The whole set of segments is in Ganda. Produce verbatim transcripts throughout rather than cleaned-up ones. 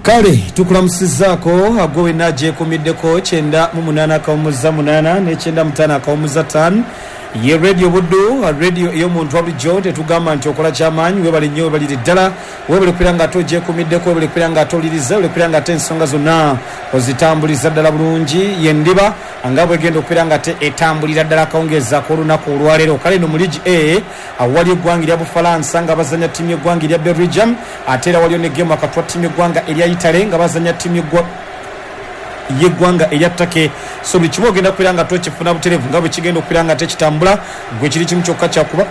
Kale tukulamusizzaako agowe naje kumiddeko kyenda mu munana akawumuza munana n'ekyenda mutana akawumuza ttaano ye radio buddu radio ey'omuntu wabulijjo tetugamba nti okola kyamaanyi webale nnyo webalire ddala webale kupira nga ate ogye kumiddeko webale kupira nga ate oliriza webale kupira nga ate ensonga zonna ozitambuliza ddala bulungi ye ndiba nga bwegenda okupira nga ate etambulira ddala akawungezaako olunaku olwaleero. Kale no mu Ligi A awali eggwanga erya Bufalansa nga bazanya ttiimu y'eggwanga erya Belgium ate era waliyo ne geemu akatwa ttiimu y'eggwanga erya Italy nga bazanya ttiimu y'eggwanga yeggwanga erya Turkey. So buli kimu ogenda kupira nga tokifuna buterevu nga bwe kigenda okupira nga tekitambula gwe kiri kimu kyokka kyakuba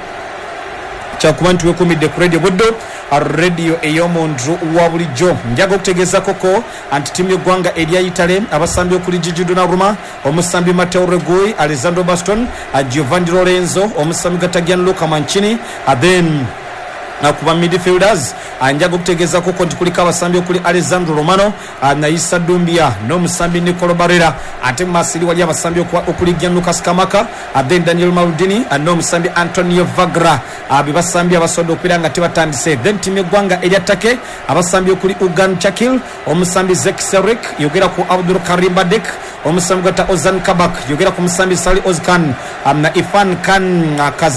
kyakuba nti wekumidde ku radio buddo radio ey'omuntu wa bulijjo. Njaga okutegeeza koko anti ttiimu y'eggwanga erya Italy abasambi okuli Gigi Donnarumma, omusambi Matteo Regui, Alessandro Baston, Giovanni Lorenzo, omusambi Gianluca Mancini, then kuba midfielders anjaga okutegeeza koko nti kuliko abasambi okuli Alessandro Romano, Naisa Dumbia n'omusambi Nicolo Barrera, ate mu masiri wali abasambi okuli Gianluca Scamacca, then Daniel Maldini n'omusambi Antonio Vagra be basambi abasoda okupira nga tebatandise. Then ttiimu y'eggwanga erya Turkey abasambi okuli Ugan Chakil, omusambi Zeki Serik yogera ku Abdul Karim Badek, omusambi gata Ozan Kabak yogera ku musambi Sali Ozkan, na Ifan Khan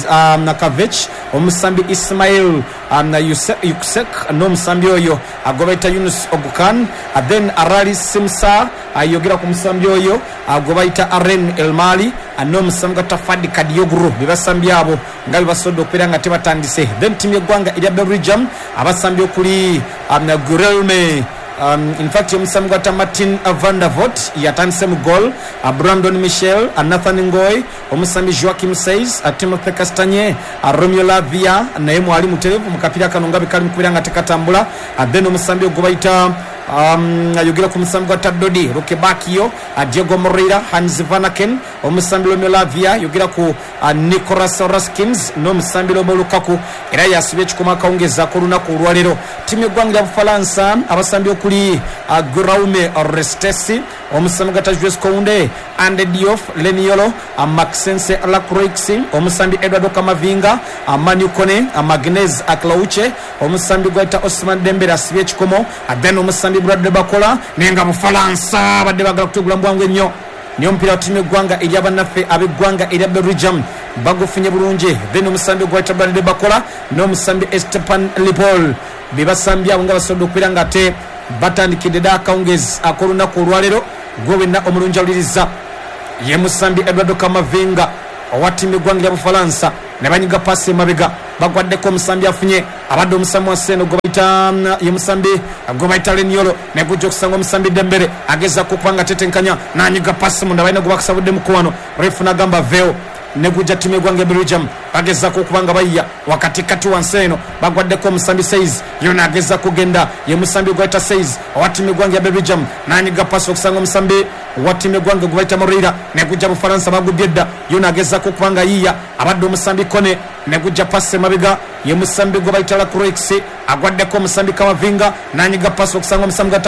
na Kavech, omusambi Ismail na Yuksek n'omusambi oyo agobaita Yunus Ogukan, then Arali Simsa ayogera ku musambi oyo agobaita Aren Elmali n'omusambi gata Fadi Kadioglu be basambi abo nga bebasoda okupira nga tebatandise. Then ttiimu y'eggwanga erya Belgium abasambi okuli Guilherme Um, in fact omusambi gwa Martin van der Voort yatandise mu goal, uh, Brandon Michel, uh, Nathan Ngoy, omusambi Joachim Seyss, uh, Timothy Castagne, uh, Romeo Lavia naye mwali muterevu mu kapira kano nga bekali mukubira nga tekatambula, uh, then omusambi ogubayita um, ayogera ku musambi gwa Tadodi Rukebakio, uh, Diego Moreira, Hans Vanaken, omusambi Romeo Lavia yogera ku uh, Nicolas Raskins n'omusambi Romelu Lukaku era yasibye ekikoma akawungezaako olunaku olwaleero. Ttiimu y'eggwanga lya Bufalansa abasambi okuli uh, Guillaume Restesi, omusambi gata Jules Kounde, Ande Diouf, Leniolo, uh, Maxence Lacroix, omusambi Eduardo Camavinga, uh, Manu Kone, uh, Magnez Aklauche, omusambi gwaita Osman Dembele asibye ekikomo, uh, then omusambi Bradley Bakola nenga Bufalansa badde bagala kutegula mbwangu ennyo niyo mpira wa ttiimu y'eggwanga erya bannaffe ab'eggwanga erya Belgium bagufunye bulungi. Then omusambi gwaita Bradley Bakola n'omusambi Esteban Lipol be basambi abo nga basobola okupira nga ate batandikidde dda akawungezi ak'olunaku olwaleero gwe wenna omulungi awuliriza ye musambi Eduardo Camavinga owa ttiimu y'eggwanga erya Bufalansa ne banyiga paasi emabega bagwaddeko omusambi afunye abadde omusambi wa Seno gwe bayita ye musambi gwe bayita Leniolo ne gujja okusanga omusambi Dembele agezaako okuba nga tetenkanya n'anyiga paasi munda balina gwe bakasabuddemuko wano refu n'agamba veo ne gujja ttiimu y'eggwanga e Belgium bagezaako okuba nga bayya wakati kati wansi eno bagwaddeko omusambi Seyss yona agezaako kugenda ye musambi gwe bayita Seyss owa ttiimu y'eggwanga ya Belgium n'anyiga paasi okusanga omusambi wa ttiimu y'eggwanga gwe bayita Moreira ne gujja Bufalansa baguddye dda yona agezaako okuba nga yiya abadde omusambi Kone ne gujja paasi emabega ye musambi gwe bayita Lacroix agwaddeko omusambi Camavinga n'anyiga paasi okusanga omusambi